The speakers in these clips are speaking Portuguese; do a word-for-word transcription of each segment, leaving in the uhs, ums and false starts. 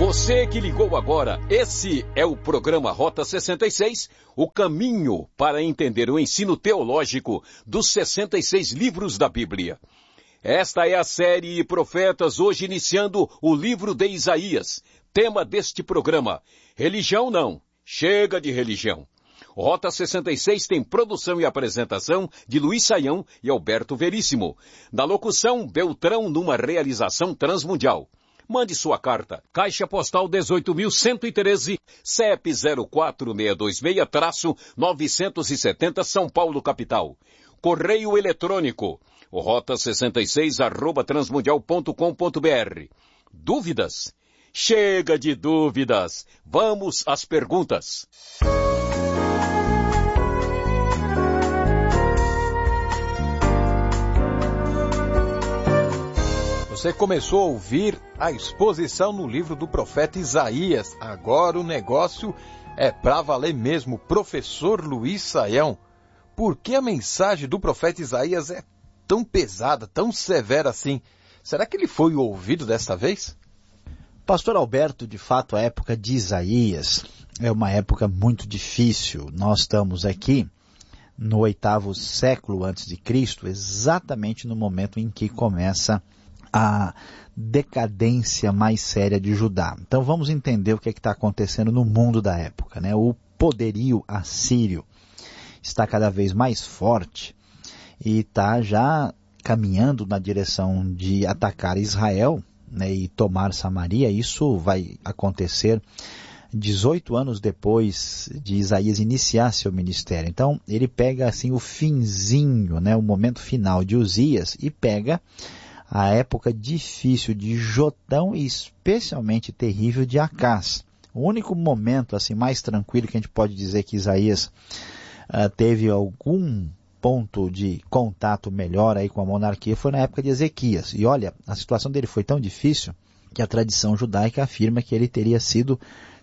Você que ligou agora, esse é o programa Rota sessenta e seis, o caminho para entender o ensino teológico dos sessenta e seis livros da Bíblia. Esta é a série Profetas, hoje iniciando o livro de Isaías. Tema deste programa, religião não, chega de religião. Rota sessenta e seis tem produção e apresentação de Luiz Saião e Alberto Veríssimo. Na locução, Beltrão, numa realização transmundial. Mande sua carta. Caixa Postal dezoito mil cento e treze, C E P zero quatro seis dois seis, novecentos e setenta, São Paulo, capital. Correio eletrônico, rota sessenta e seis, arroba transmundial ponto com ponto br. Dúvidas? Chega de dúvidas. Vamos às perguntas. Você começou a ouvir a exposição no livro do profeta Isaías. Agora o negócio é para valer mesmo. Professor Luiz Saião, por que a mensagem do profeta Isaías é tão pesada, tão severa assim? Será que ele foi ouvido dessa vez? Pastor Alberto, de fato, a época de Isaías é uma época muito difícil. Nós estamos aqui no oitavo século antes de Cristo, exatamente no momento em que começa a decadência mais séria de Judá. Então vamos entender o que é que está acontecendo no mundo da época, né? O poderio assírio está cada vez mais forte e está já caminhando na direção de atacar Israel, né, e tomar Samaria. Isso vai acontecer dezoito anos depois de Isaías iniciar seu ministério. Então ele pega assim o finzinho, né, o momento final de Uzias e pega a época difícil de Jotão e especialmente terrível de Acás. O único momento assim mais tranquilo que a gente pode dizer que Isaías uh, teve algum ponto de contato melhor aí com a monarquia foi na época de Ezequias. E olha, a situação dele foi tão difícil que a tradição judaica afirma que ele teria sido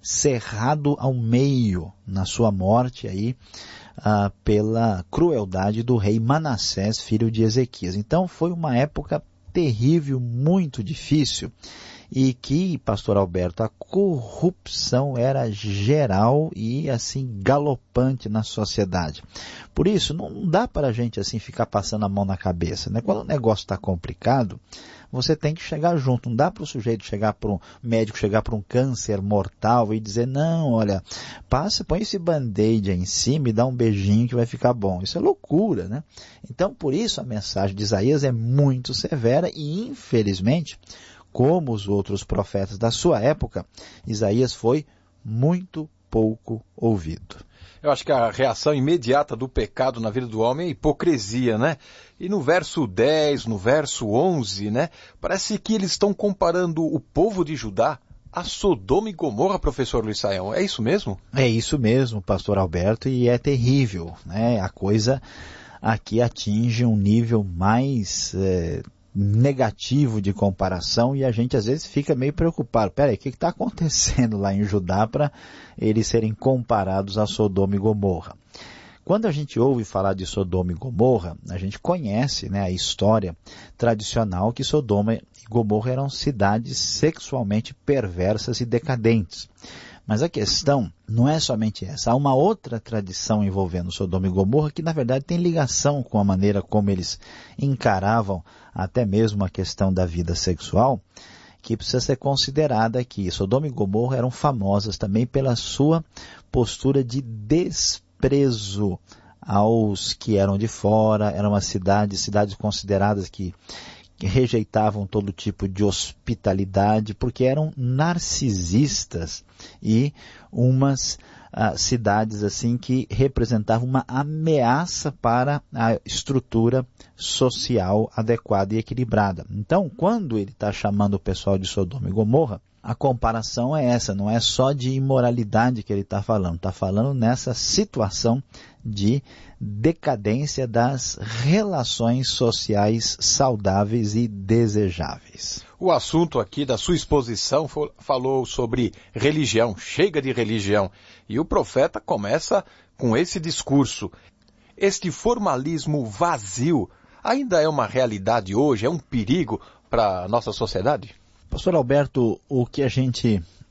cerrado ao meio na sua morte aí uh, pela crueldade do rei Manassés, filho de Ezequias. Então foi uma época terrível, muito difícil, e que, pastor Alberto, a corrupção era geral e assim galopante na sociedade. Por isso, não dá para a gente assim ficar passando a mão na cabeça, né? Quando o negócio está complicado, você tem que chegar junto. Não dá para o sujeito chegar para um médico, chegar para um câncer mortal e dizer, não, olha, passa, põe esse band-aid aí em cima e dá um beijinho que vai ficar bom. Isso é loucura, né? Então, por isso a mensagem de Isaías é muito severa e, infelizmente, como os outros profetas da sua época, Isaías foi muito pouco ouvido. Eu acho que a reação imediata do pecado na vida do homem é hipocrisia, né? E no verso dez, no verso onze, né? Parece que eles estão comparando o povo de Judá a Sodoma e Gomorra, professor Luiz Saião. É isso mesmo? É isso mesmo, pastor Alberto, e é terrível, né? A coisa aqui atinge um nível mais é, negativo de comparação e a gente às vezes fica meio preocupado. Peraí, o que está acontecendo lá em Judá para eles serem comparados a Sodoma e Gomorra? Quando a gente ouve falar de Sodoma e Gomorra, a gente conhece, né, a história tradicional que Sodoma e Gomorra eram cidades sexualmente perversas e decadentes. Mas a questão não é somente essa. Há uma outra tradição envolvendo Sodoma e Gomorra que, na verdade, tem ligação com a maneira como eles encaravam até mesmo a questão da vida sexual, que precisa ser considerada aqui. Sodoma e Gomorra eram famosas também pela sua postura de desprezo aos que eram de fora. Eram uma cidade, cidades consideradas que que rejeitavam todo tipo de hospitalidade, porque eram narcisistas e umas uh, cidades assim que representavam uma ameaça para a estrutura social adequada e equilibrada. Então, quando ele está chamando o pessoal de Sodoma e Gomorra, a comparação é essa, não é só de imoralidade que ele está falando, está falando nessa situação de decadência das relações sociais saudáveis e desejáveis. O assunto aqui da sua exposição foi, falou sobre religião, chega de religião, e o profeta começa com esse discurso. Este formalismo vazio ainda é uma realidade hoje, é um perigo para a nossa sociedade? Pastor Alberto, o que a gente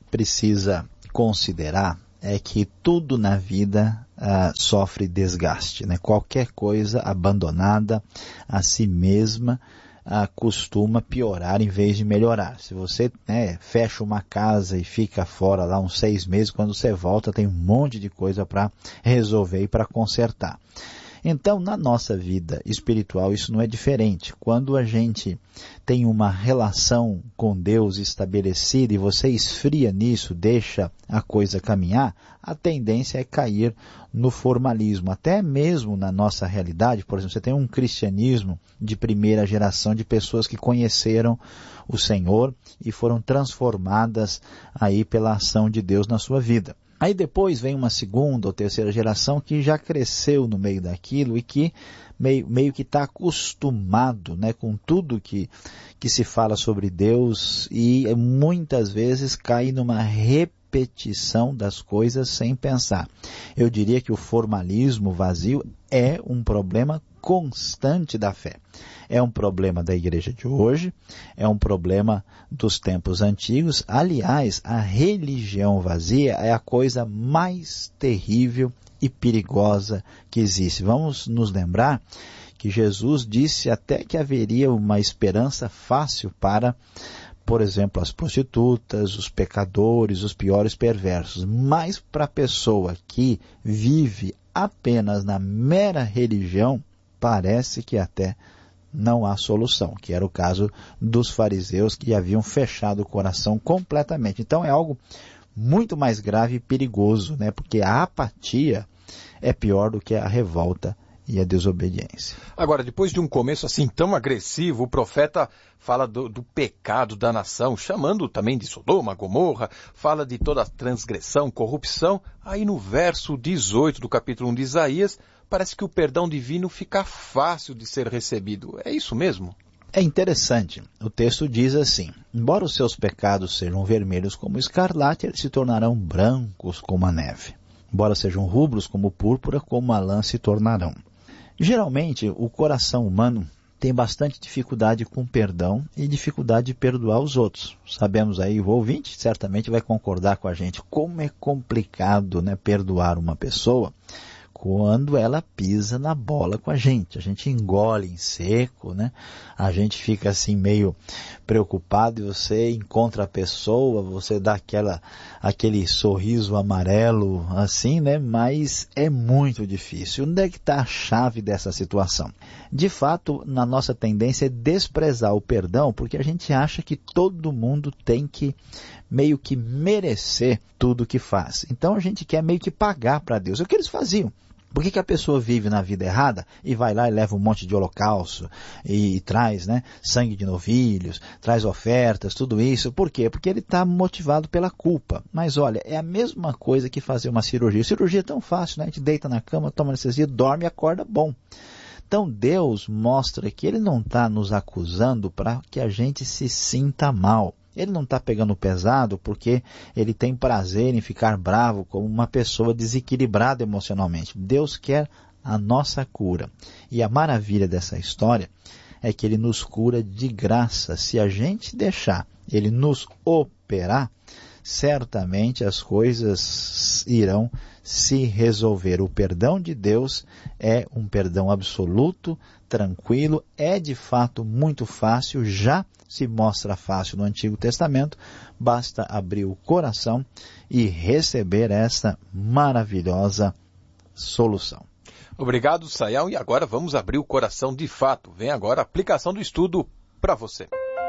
precisa considerar é que tudo na vida ah, sofre desgaste, né? Qualquer coisa abandonada a si mesma ah, costuma piorar em vez de melhorar. Se você né, fecha uma casa e fica fora lá uns seis meses, quando você volta tem um monte de coisa para resolver e para consertar. Então, na nossa vida espiritual, isso não é diferente. Quando a gente tem uma relação com Deus estabelecida e você esfria nisso, deixa a coisa caminhar, a tendência é cair no formalismo. Até mesmo na nossa realidade, por exemplo, você tem um cristianismo de primeira geração de pessoas que conheceram o Senhor e foram transformadas aí pela ação de Deus na sua vida. Aí depois vem uma segunda ou terceira geração que já cresceu no meio daquilo e que meio, meio que está acostumado né, com tudo que, que se fala sobre Deus e muitas vezes cai numa repetição das coisas sem pensar. Eu diria que o formalismo vazio é um problema constante da fé. É um problema da igreja de hoje, é um problema dos tempos antigos. Aliás, a religião vazia é a coisa mais terrível e perigosa que existe. Vamos nos lembrar que Jesus disse até que haveria uma esperança fácil para, por exemplo, as prostitutas, os pecadores, os piores perversos. Mas para a pessoa que vive apenas na mera religião, parece que até não há solução, que era o caso dos fariseus que haviam fechado o coração completamente. Então é algo muito mais grave e perigoso, né? Porque a apatia é pior do que a revolta e a desobediência. Agora, depois de um começo assim tão agressivo, o profeta fala do, do pecado da nação, chamando também de Sodoma, Gomorra, fala de toda a transgressão, corrupção. Aí no verso dezoito do capítulo um de Isaías, parece que o perdão divino fica fácil de ser recebido. É isso mesmo? É interessante. O texto diz assim: embora os seus pecados sejam vermelhos como escarlate, eles se tornarão brancos como a neve. Embora sejam rubros como púrpura, como a lã se tornarão. Geralmente, o coração humano tem bastante dificuldade com perdão e dificuldade de perdoar os outros. Sabemos aí, o ouvinte certamente vai concordar com a gente, como é complicado, né, perdoar uma pessoa quando ela pisa na bola com a gente. A gente engole em seco, né? A gente fica assim meio preocupado e você encontra a pessoa, você dá aquela, aquele sorriso amarelo assim, né? Mas é muito difícil. Onde é que está a chave dessa situação? De fato, na nossa tendência é desprezar o perdão, porque a gente acha que todo mundo tem que meio que merecer tudo que faz. Então a gente quer meio que pagar para Deus. É o que eles faziam. Por que que a pessoa vive na vida errada e vai lá e leva um monte de holocausto e, e traz né, sangue de novilhos, traz ofertas, tudo isso? Por quê? Porque ele está motivado pela culpa. Mas olha, é a mesma coisa que fazer uma cirurgia. Cirurgia é tão fácil, né? A gente deita na cama, toma anestesia, dorme e acorda bom. Então Deus mostra que Ele não está nos acusando para que a gente se sinta mal. Ele não está pegando pesado porque ele tem prazer em ficar bravo como uma pessoa desequilibrada emocionalmente. Deus quer a nossa cura. E a maravilha dessa história é que Ele nos cura de graça. Se a gente deixar Ele nos operar, certamente as coisas irão se resolver. O perdão de Deus é um perdão absoluto, tranquilo, é de fato muito fácil, já se mostra fácil no Antigo Testamento, basta abrir o coração e receber essa maravilhosa solução. Obrigado, Sayão, e agora vamos abrir o coração de fato. Vem agora a aplicação do estudo para você.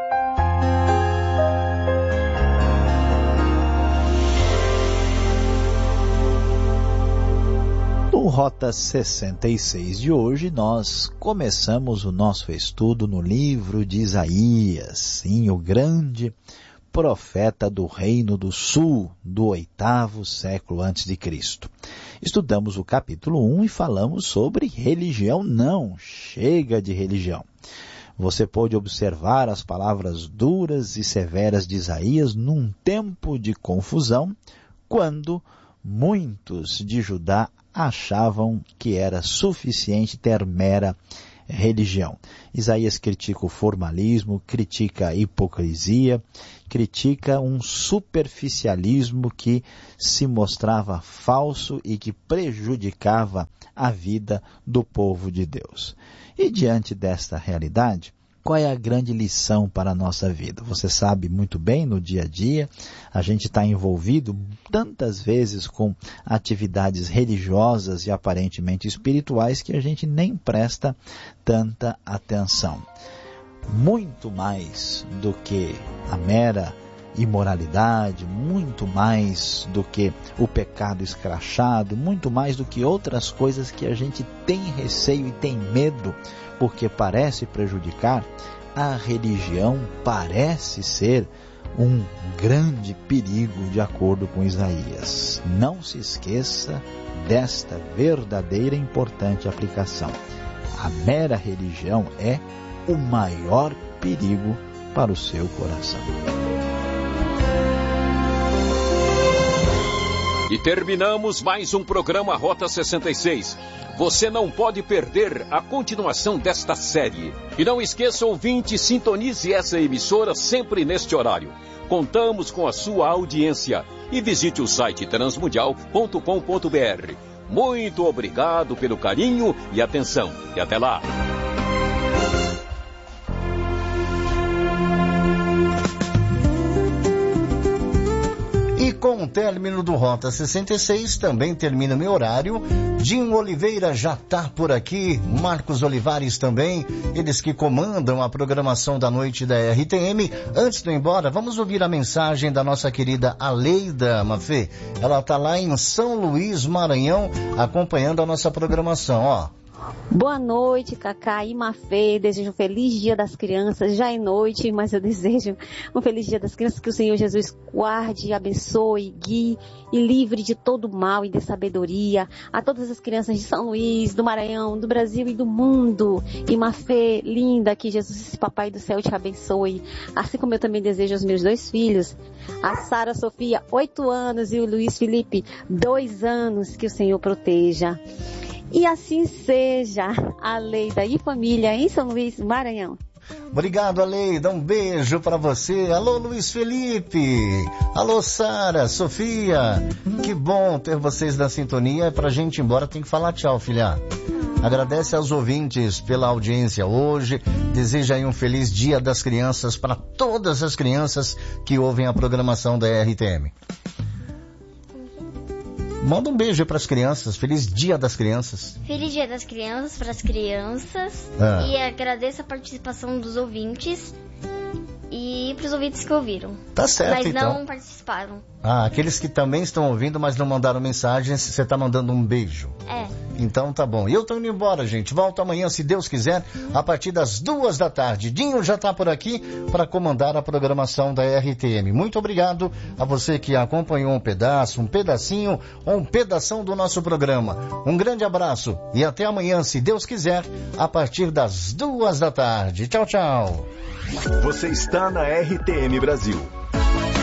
No Rota sessenta e seis de hoje, nós começamos o nosso estudo no livro de Isaías, sim, o grande profeta do Reino do Sul, do oitavo século antes de Cristo. Estudamos o capítulo um e falamos sobre religião. Não, chega de religião. Você pode observar as palavras duras e severas de Isaías num tempo de confusão, quando muitos de Judá achavam que era suficiente ter mera religião. Isaías critica o formalismo, critica a hipocrisia, critica um superficialismo que se mostrava falso e que prejudicava a vida do povo de Deus. E diante desta realidade, qual é a grande lição para a nossa vida? Você sabe muito bem, no dia a dia, a gente está envolvido tantas vezes com atividades religiosas e aparentemente espirituais que a gente nem presta tanta atenção. Muito mais do que a mera imoralidade, muito mais do que o pecado escrachado, muito mais do que outras coisas que a gente tem receio e tem medo, porque parece prejudicar, a religião parece ser um grande perigo, de acordo com Isaías. Não se esqueça desta verdadeira e importante aplicação. A mera religião é o maior perigo para o seu coração. E terminamos mais um programa Rota sessenta e seis. Você não pode perder a continuação desta série. E não esqueça, ouvinte, sintonize essa emissora sempre neste horário. Contamos com a sua audiência. E visite o site transmundial ponto com ponto br. Muito obrigado pelo carinho e atenção. E até lá. Com o término do Rota sessenta e seis, também termina meu horário. Dinho Oliveira já está por aqui, Marcos Olivares também, eles que comandam a programação da noite da R T M. Antes de ir embora, vamos ouvir a mensagem da nossa querida Aleida Mafê. Ela está lá em São Luís, Maranhão, acompanhando a nossa programação, ó. Boa noite, Cacá e Mafê. Desejo um feliz Dia das Crianças. Já é noite, mas eu desejo um feliz Dia das Crianças. Que o Senhor Jesus guarde, abençoe, guie e livre de todo mal e de sabedoria a todas as crianças de São Luís, do Maranhão, do Brasil e do mundo. E Mafê, linda, que Jesus, esse Papai do Céu, te abençoe. Assim como eu também desejo aos meus dois filhos, a Sara Sofia, oito anos, e o Luiz Felipe, dois anos, que o Senhor proteja. E assim seja, Aleida e família em São Luís, Maranhão. Obrigado, Aleida. Um beijo para você. Alô, Luiz Felipe. Alô, Sara, Sofia. Que bom ter vocês na sintonia. Pra gente ir embora tem que falar tchau, filha. Agradece aos ouvintes pela audiência hoje. Deseja aí um feliz Dia das Crianças para todas as crianças que ouvem a programação da R T M. Manda um beijo para as crianças. Feliz Dia das Crianças. Feliz Dia das Crianças para as crianças. Ah. E agradeço a participação dos ouvintes e para os ouvintes que ouviram. Tá certo, mas então. não participaram. Ah, aqueles que também estão ouvindo, mas não mandaram mensagens, você tá mandando um beijo. É. Então tá bom. E eu tô indo embora, gente. Volto amanhã, se Deus quiser, a partir das duas da tarde. Dinho já tá por aqui para comandar a programação da R T M. Muito obrigado a você que acompanhou um pedaço, um pedacinho ou um pedação do nosso programa. Um grande abraço e até amanhã, se Deus quiser, a partir das duas da tarde. Tchau, tchau. Você está na R T M Brasil.